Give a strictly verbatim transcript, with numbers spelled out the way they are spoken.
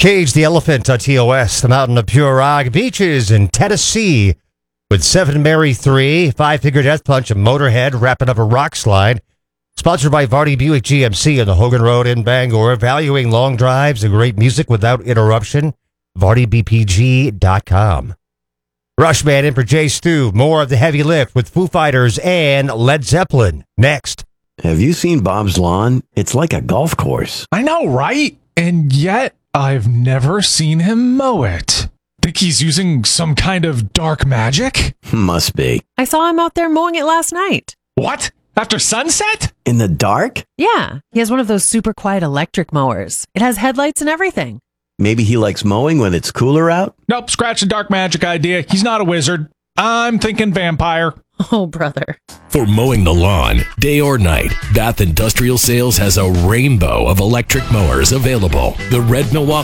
Cage the Elephant on T O S, the Mountain of Pure Rock, beaches in Tennessee with Seven Mary three, Five Finger Death Punch, and Motorhead wrapping up a rock slide. Sponsored by Vardy Buick G M C on the Hogan Road in Bangor, valuing long drives and great music without interruption. Vardy B P G dot com. Rushman in for Jay Stu. More of the heavy lift with Foo Fighters and Led Zeppelin. Next. Have you seen Bob's lawn? It's like a golf course. I know, right? And yet, I've never seen him mow it. Think he's using some kind of dark magic? Must be. I saw him out there mowing it last night. What? After sunset? In the dark? Yeah, he has one of those super quiet electric mowers. It has headlights and everything. Maybe he likes mowing when it's cooler out? Nope, scratch the dark magic idea. He's not a wizard. I'm thinking vampire. Oh, brother. For mowing the lawn, day or night, Bath Industrial Sales has a rainbow of electric mowers available. The red Milwaukee